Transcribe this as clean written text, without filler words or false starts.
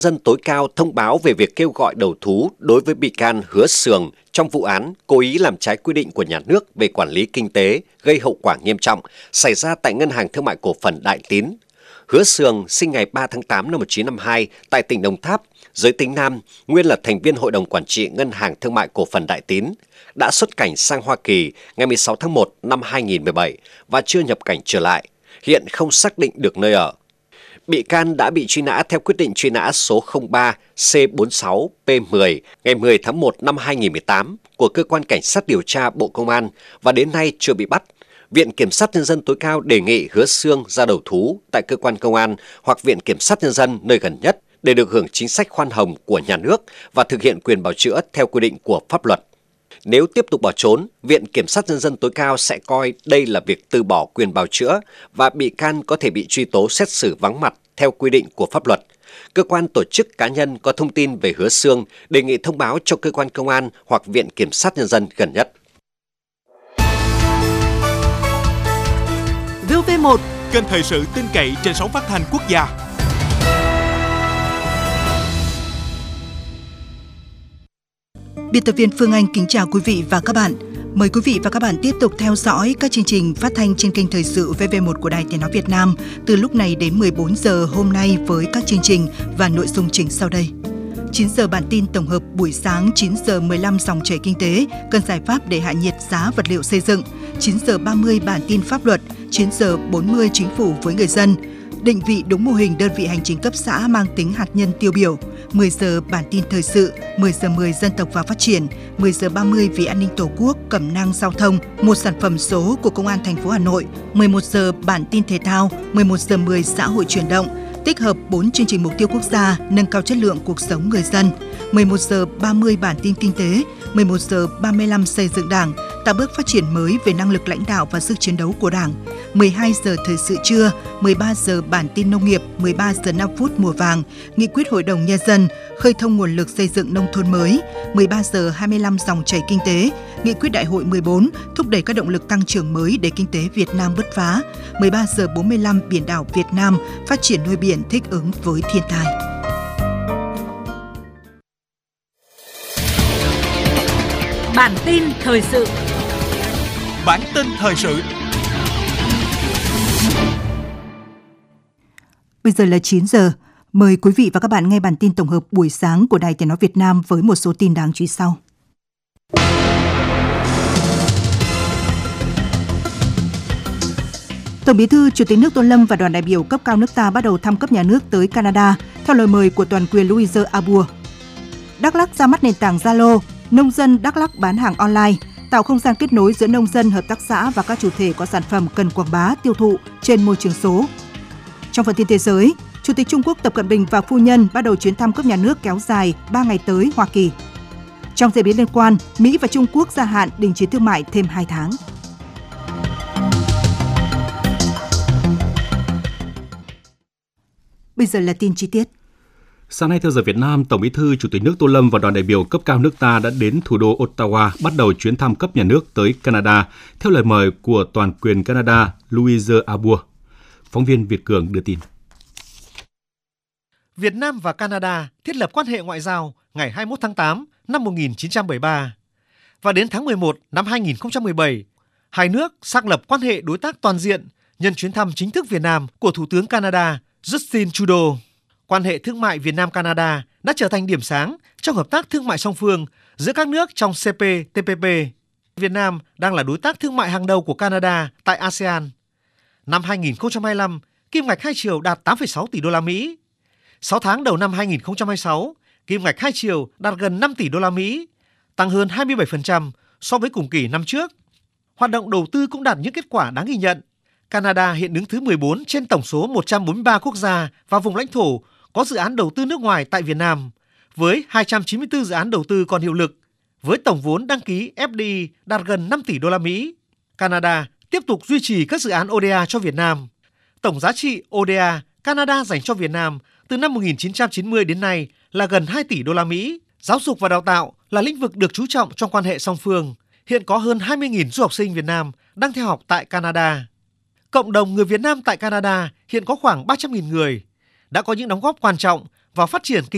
Dân tối cao thông báo về việc kêu gọi đầu thú đối với bị can Hứa Sường trong vụ án cố ý làm trái quy định của nhà nước về quản lý kinh tế gây hậu quả nghiêm trọng xảy ra tại Ngân hàng Thương mại Cổ phần Đại Tín. Hứa Sường sinh ngày 3 tháng 8 năm 1952 tại tỉnh Đồng Tháp, giới tính nam, nguyên là thành viên Hội đồng Quản trị Ngân hàng Thương mại Cổ phần Đại Tín, đã xuất cảnh sang Hoa Kỳ ngày 16 tháng 1 năm 2017 và chưa nhập cảnh trở lại, hiện không xác định được nơi ở. Bị can đã bị truy nã theo quyết định truy nã số 03C46P10 ngày 10 tháng 1 năm 2018 của Cơ quan Cảnh sát điều tra Bộ Công an và đến nay chưa bị bắt. Viện Kiểm sát Nhân dân tối cao đề nghị Hứa Sương ra đầu thú tại cơ quan công an hoặc Viện Kiểm sát Nhân dân nơi gần nhất để được hưởng chính sách khoan hồng của nhà nước và thực hiện quyền bào chữa theo quy định của pháp luật. Nếu tiếp tục bỏ trốn, Viện Kiểm sát Nhân dân tối cao sẽ coi đây là việc từ bỏ quyền bào chữa và bị can có thể bị truy tố xét xử vắng mặt theo quy định của pháp luật. Cơ quan tổ chức cá nhân có thông tin về Hứa Sương đề nghị thông báo cho cơ quan công an hoặc Viện Kiểm sát Nhân dân gần nhất. VOV1, kênh thời sự tin cậy trên sóng phát thanh quốc gia. Biên tập viên Phương Anh kính chào quý vị và các bạn. Mời quý vị và các bạn tiếp tục theo dõi các chương trình phát thanh trên kênh thời sự VV1 của Đài Tiếng nói Việt Nam từ lúc này đến 14 giờ hôm nay với các chương trình và nội dung chính sau đây. 9 giờ bản tin tổng hợp buổi sáng, 9 giờ 15 dòng chảy kinh tế, cần giải pháp để hạ nhiệt giá vật liệu xây dựng, 9 giờ 30 bản tin pháp luật, 9 giờ 40 chính phủ với người dân, định vị đúng mô hình đơn vị hành chính cấp xã mang tính hạt nhân tiêu biểu, 10 giờ bản tin thời sự, 10 giờ 10 dân tộc và phát triển, 10 giờ 30 vì an ninh Tổ quốc, cẩm nang giao thông, một sản phẩm số của Công an thành phố Hà Nội, 11 giờ bản tin thể thao, 11 giờ 10 xã hội chuyển động, tích hợp 4 chương trình mục tiêu quốc gia nâng cao chất lượng cuộc sống người dân, 11 giờ 30 bản tin kinh tế, 11 giờ 35 xây dựng Đảng, tạo bước phát triển mới về năng lực lãnh đạo và sức chiến đấu của Đảng, 12 giờ thời sự trưa, 13 giờ bản tin nông nghiệp, 13 giờ 5 phút mùa vàng, nghị quyết Hội đồng Nhân dân, khơi thông nguồn lực xây dựng nông thôn mới, 13 giờ 25 dòng chảy kinh tế, nghị quyết Đại hội 14, thúc đẩy các động lực tăng trưởng mới để kinh tế Việt Nam bứt phá, 13 giờ 45 biển đảo Việt Nam, phát triển nuôi biển thích ứng với thiên tai. Bản tin thời sự. Bản tin thời sự. Bây giờ là 9 giờ. Mời quý vị và các bạn nghe bản tin tổng hợp buổi sáng của Đài Tiếng nói Việt Nam với một số tin đáng chú ý sau. Tổng Bí thư, Chủ tịch nước Tô Lâm và đoàn đại biểu cấp cao nước ta bắt đầu thăm cấp nhà nước tới Canada theo lời mời của toàn quyền Louise Arbour. Đắk Lắk ra mắt nền tảng Zalo, nông dân Đắk Lắk bán hàng online, tạo không gian kết nối giữa nông dân, hợp tác xã và các chủ thể có sản phẩm cần quảng bá, tiêu thụ trên môi trường số. Trong phần tin thế giới, Chủ tịch Trung Quốc Tập Cận Bình và phu nhân bắt đầu chuyến thăm cấp nhà nước kéo dài 3 ngày tới Hoa Kỳ. Trong diễn biến liên quan, Mỹ và Trung Quốc gia hạn đình chiến thương mại thêm 2 tháng. Bây giờ là tin chi tiết. Sáng nay theo giờ Việt Nam, Tổng Bí thư, Chủ tịch nước Tô Lâm và đoàn đại biểu cấp cao nước ta đã đến thủ đô Ottawa bắt đầu chuyến thăm cấp nhà nước tới Canada theo lời mời của toàn quyền Canada Louise Arbour. Phóng viên Việt Cường đưa tin. Việt Nam và Canada thiết lập quan hệ ngoại giao ngày 21 tháng 8 năm 1973 và đến tháng 11 năm 2017, hai nước xác lập quan hệ đối tác toàn diện nhân chuyến thăm chính thức Việt Nam của Thủ tướng Canada Justin Trudeau. Quan hệ thương mại Việt Nam-Canada đã trở thành điểm sáng trong hợp tác thương mại song phương giữa các nước trong CPTPP. Việt Nam đang là đối tác thương mại hàng đầu của Canada tại ASEAN. Năm 2025, kim ngạch hai chiều đạt 8,6 tỷ đô la Mỹ. 6 tháng đầu năm 2026, kim ngạch hai chiều đạt gần 5 tỷ đô la Mỹ, tăng hơn 27% so với cùng kỳ năm trước. Hoạt động đầu tư cũng đạt những kết quả đáng ghi nhận. Canada hiện đứng thứ 14 trên tổng số 143 quốc gia và vùng lãnh thổ có dự án đầu tư nước ngoài tại Việt Nam, với 294 dự án đầu tư còn hiệu lực, với tổng vốn đăng ký FDI đạt gần 5 tỷ đô la Mỹ. Canada tiếp tục duy trì các dự án ODA cho Việt Nam. Tổng giá trị ODA Canada dành cho Việt Nam từ năm 1990 đến nay là gần 2 tỷ đô la Mỹ. Giáo dục và đào tạo là lĩnh vực được chú trọng trong quan hệ song phương. Hiện có hơn 20.000 du học sinh Việt Nam đang theo học tại Canada. Cộng đồng người Việt Nam tại Canada hiện có khoảng 300.000 người, đã có những đóng góp quan trọng vào phát triển kinh